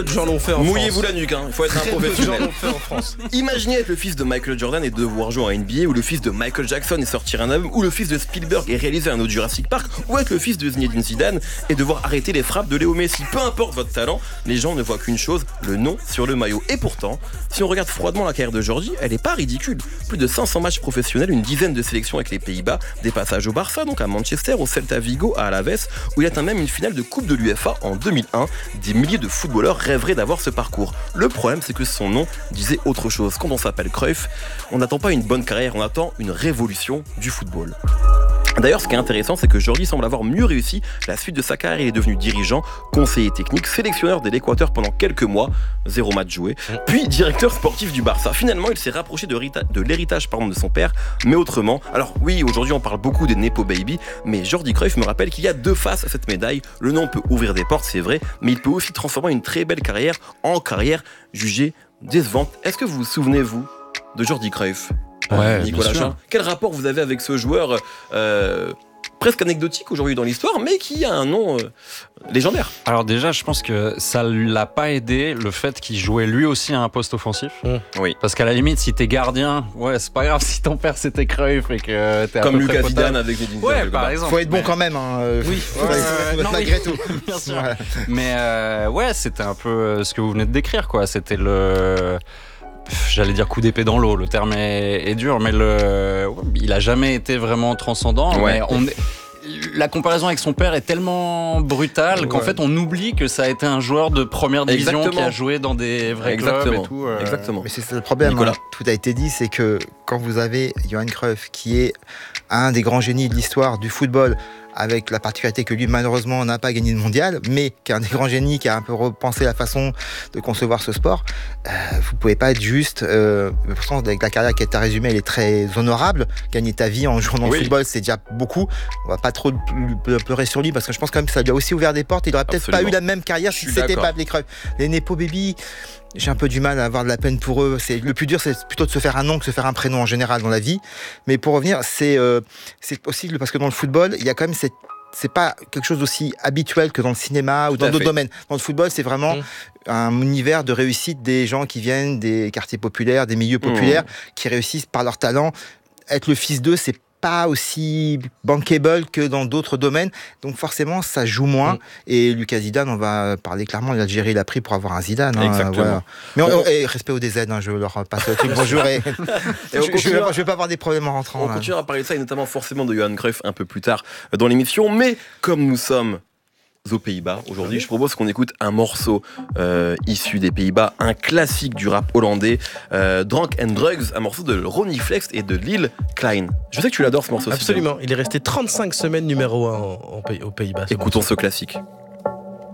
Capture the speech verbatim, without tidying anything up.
de gens l'ont fait en Mouillez-vous France. la nuque, hein. Il faut être un Très peu de gens professionnel. l'ont fait en France. Imaginez être le fils de Michael Jordan et devoir jouer en N B A, ou le fils de Michael Jackson et sortir un album, ou le fils de Spielberg et réaliser un autre Jurassic Park, ou être le fils de Zinedine Zidane et devoir arrêter les frappes de Léo Messi. Peu importe votre talent, les gens ne voient qu'une chose, le nom sur le maillot. Et pourtant, si on regarde froidement la carrière de Georgie, elle est pas ridicule. Plus de cinq cents matchs professionnels, une dizaine de sélections avec les Pays-Bas, des passages au Barça, donc à Manchester, au Celta Vigo, à Alaves, où il atteint même une finale de Coupe de l'U F A en deux mille un. Des milliers de footballeurs rêveraient d'avoir ce parcours. Le problème, c'est que son nom disait autre chose. Quand on s'appelle Cruyff, on n'attend pas une bonne carrière, on attend une révolution du football. D'ailleurs, ce qui est intéressant, c'est que Georgie semble avoir mieux réussi la suite de sa carrière. Il est devenu dirigeant, conseiller technique, sélectionneur de l'Équateur pendant quelques mois, zéro match joué, puis directeur sportif du Barça. Finalement, il s'est rapproché de, rita- de l'héritage pardon, de son père, mais autrement. Alors oui, aujourd'hui, on parle beaucoup des Nepo Baby, mais Jordi Cruyff me rappelle qu'il y a deux faces à cette médaille. Le nom peut ouvrir des portes, c'est vrai, mais il peut aussi transformer une très belle carrière en carrière jugée décevante. Est-ce que vous vous souvenez, vous, de Jordi Cruyff ? Ouais, Nicolas bien sûr. Chat. Quel rapport vous avez avec ce joueur euh, presque anecdotique aujourd'hui dans l'histoire, mais qui a un nom euh, légendaire? Alors déjà, je pense que ça l'a pas aidé le fait qu'il jouait lui aussi à un poste offensif. Mmh. Oui. Parce qu'à la limite, si t'es gardien, ouais, c'est pas grave si ton père c'était Cruyff et que t'es à Comme peu près Lucas potable. Zidane avec Zinedine Ouais, Zidane. par exemple. Faut être bon Mais- quand même. Hein. euh, Oui, faut- ouais, faut- ouais, non, malgré oui. tout. Bien sûr. Voilà. Mais euh, ouais, c'était un peu euh, ce que vous venez de décrire, quoi. C'était le. J'allais dire coup d'épée dans l'eau, le terme est, est dur, mais le, il a jamais été vraiment transcendant. Ouais. Mais on est- la comparaison avec son père est tellement brutale qu'en Ouais. fait on oublie que ça a été un joueur de première division Exactement. qui a joué dans des vrais clubs Exactement. et tout. euh. Exactement. Mais c'est ça le problème. Nicolas. hein. Tout a été dit, c'est que quand vous avez Johan Cruyff, qui est un des grands génies de l'histoire du football, avec la particularité que lui, malheureusement, n'a pas gagné de mondial, mais qui est un des grands génies, qui a un peu repensé la façon de concevoir ce sport, euh, vous pouvez pas être juste. Euh, pourtant, avec la carrière qui est à résumer, elle est très honorable. Gagner ta vie en jouant dans Oui. le football, c'est déjà beaucoup. On va pas trop pleurer sur lui, parce que je pense quand même que ça lui a aussi ouvert des portes. Il aurait peut-être Absolument. pas eu la même carrière Je si suis c'était d'accord. pas les Cruyff. Les Nepo Baby, j'ai un peu du mal à avoir de la peine pour eux. C'est, le plus dur, c'est plutôt de se faire un nom que de se faire un prénom en général dans la vie. Mais pour revenir, c'est, euh, c'est possible parce que dans le football, il y a quand même cette c'est pas quelque chose d'aussi habituel que dans le cinéma ou Tout à dans d'autres fait. domaines. Dans le football, c'est vraiment Mmh. un univers de réussite des gens qui viennent des quartiers populaires, des milieux populaires, Mmh. qui réussissent par leur talent. Être le fils d'eux, c'est pas aussi bankable que dans d'autres domaines. Donc forcément, ça joue moins. Mmh. Et Lucas Zidane, on va parler clairement, l'Algérie l'a pris pour avoir un Zidane. hein, Exactement. voilà. Mais on, On- on- et respect au D Z, hein, je leur passe le truc. Bonjour. Et, Et je, on je, continue vais, à- je vais pas avoir des problèmes en rentrant. On là. continuera à parler de ça, et notamment forcément de Johan Cruyff un peu plus tard dans l'émission. Mais comme nous sommes aux Pays-Bas aujourd'hui, je propose qu'on écoute un morceau euh, issu des Pays-Bas, un classique du rap hollandais, euh, Drunk and Drugs, un morceau de Ronnie Flex et de Lil Klein. Je sais que tu l'adores ce morceau. Absolument. Il est resté trente-cinq semaines numéro un en- en Pays- aux Pays-Bas. ce Écoutons morceau. ce classique.